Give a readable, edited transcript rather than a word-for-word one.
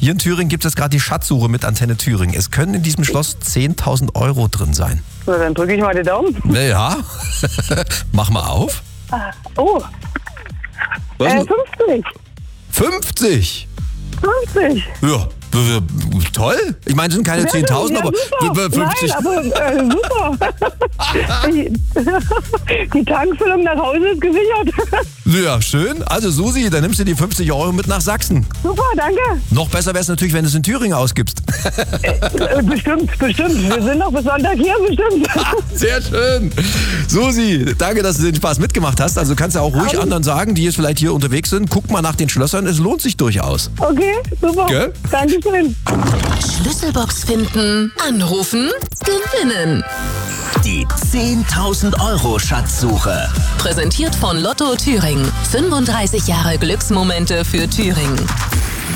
Hier in Thüringen gibt es gerade die Schatzsuche mit Antenne Thüringen. Es können in diesem Schloss 10.000 Euro drin sein. Na, dann drücke ich mal den Daumen. Naja, mach mal auf. Oh, Was? 50. 50? 50. Ja, toll. Ich meine, es sind keine 10.000, aber super. 50. Nein, aber super. Die Tankfüllung nach Hause ist gesichert. Ja, schön. Also Susi, dann nimmst du die 50 Euro mit nach Sachsen. Super, danke. Noch besser wäre es natürlich, wenn du es in Thüringen ausgibst. Bestimmt. Wir sind noch bis Sonntag hier, bestimmt. Sehr schön. Susi, danke, dass du den Spaß mitgemacht hast. Also kannst du auch ruhig anderen sagen, die jetzt vielleicht hier unterwegs sind, guck mal nach den Schlössern, es lohnt sich durchaus. Okay, super. Gell? Dankeschön. Schlüsselbox finden, anrufen, gewinnen. Die 10.000 Euro Schatzsuche. Präsentiert von Lotto Thüringen. 35 Jahre Glücksmomente für Thüringen.